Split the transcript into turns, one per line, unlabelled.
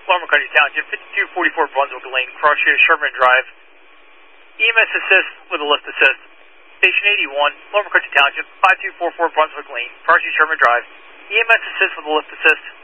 Lower McCarty Township, 5244 Brunswick Lane, cross street of Sherman Drive. EMS assist with a lift assist. Station 81, Lower McCarty Township, 5244 Brunswick Lane, cross street Sherman Drive. EMS assist with a lift assist.